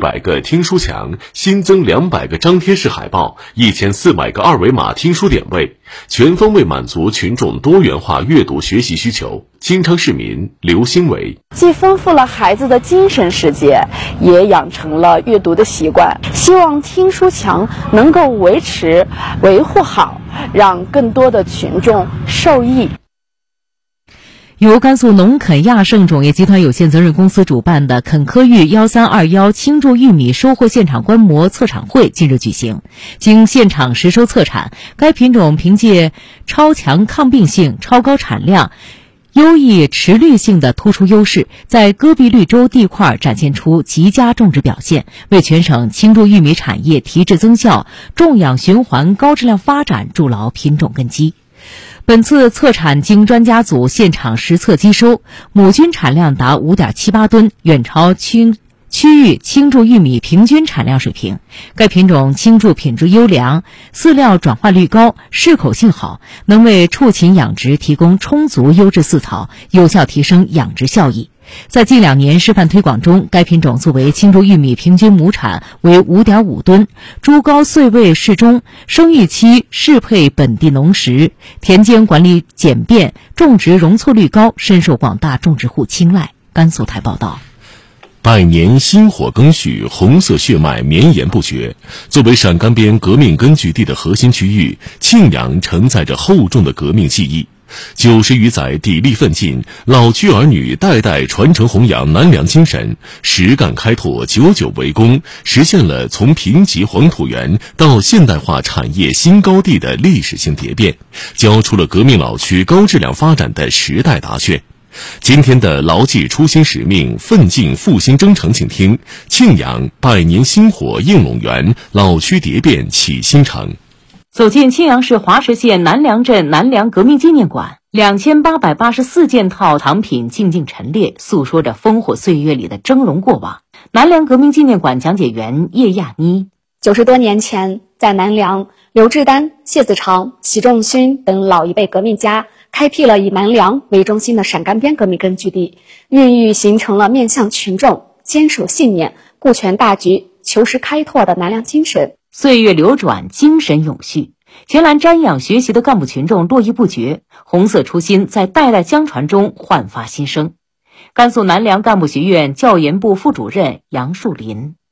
100个听书墙，新增200个张贴式海报，1400个二维码听书点位，全方位满足群众多元化阅读学习需求。金昌市民刘新伟既丰富了孩子的精神世界，也养成了阅读的习惯。希望听书墙能够维护好，让更多的群众受益。 由甘肃农垦亚盛种业集团有限责任公司主办的垦科育1321青贮玉米收获现场观摩测产会近日举行。经现场实收测产，该品种凭借超强抗病性、超高产量、优异持绿性的突出优势，在戈壁绿洲地块展现出极佳种植表现，为全省青贮玉米产业提质增效、种养循环高质量发展筑牢品种根基。本次测产经专家组现场实测机收，亩均产量达 5.78 吨，远超区域青贮玉米平均产量水平。该品种青贮品质优良，饲料转化率高，适口性好，能为畜禽养殖提供充足优质饲草，有效提升养殖效益。在近2年示范推广中，该品种作为青贮玉米平均亩产为 5.5 吨，株高穗位适中，生育期适配本地农时，田间管理简便，种植容错率高，深受广大种植户青睐。甘肃台报道。 百年薪火更续，红色血脉绵延不绝。作为陕甘边革命根据地的核心区域，庆阳承载着厚重的革命记忆。90余载砥砺奋进，老区儿女代代传承弘扬南粮精神，实干开拓，久久为功，实现了从贫瘠黄土原到现代化产业新高地的历史性蝶变，交出了革命老区高质量发展的时代答卷。今天的牢记初心使命，奋进复兴征程，请听庆阳百年薪火映陇源，老区蝶变启新城。 走进庆阳市华石县南梁镇南梁革命纪念馆，2884件套藏品静静陈列，诉说着烽火岁月里的峥嵘过往。南梁革命纪念馆讲解员叶亚妮 ：90多年前，在南梁，刘志丹、谢子长、习仲勋等老一辈革命家开辟了以南梁为中心的陕甘边革命根据地，孕育形成了面向群众、坚守信念、顾全大局、求实开拓的南梁精神。 岁月流转，精神永续，前来瞻仰学习的干部群众络绎不绝，红色初心在代代相传中焕发新生。甘肃南梁干部学院教研部副主任杨树林